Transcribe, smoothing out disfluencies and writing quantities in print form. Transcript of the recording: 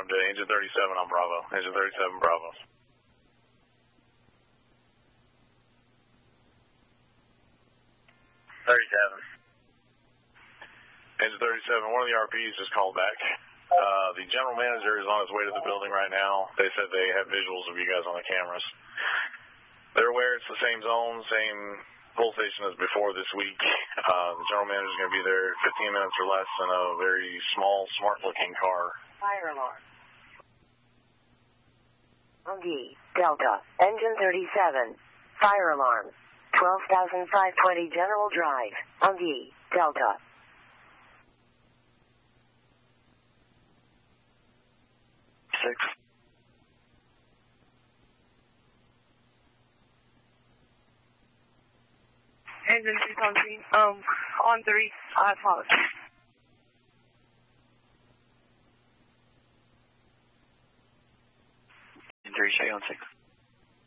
confirmed. Engine 37 on Bravo. Engine 37 Bravo. 37. Engine 37, one of the RPs just called back. The general manager is on his way to the building right now. They said they have visuals of you guys on the cameras. They're aware it's the same zone, same pull station as before this week. The general manager is going to be there 15 minutes or less in a very small, smart-looking car. Fire alarm. Bungie, Delta, Engine 37. Fire alarm. 12,520 General Drive, Bungie, Delta. Engine 3 on 3, I apologize. Engine 3, stay on 6.